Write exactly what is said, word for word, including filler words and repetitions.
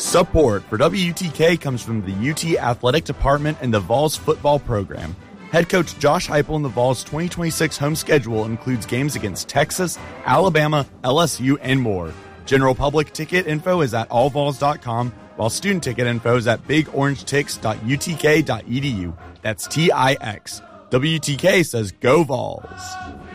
Support for W T K comes from the U T Athletic Department and the Vols football program. Head coach Josh Heupel and the Vols' twenty twenty-six home schedule includes games against Texas, Alabama, L S U, and more. General public ticket info is at all vols dot com, while student ticket info is at big orange tix dot u t k dot e d u. That's T I X. W T K says go Vols.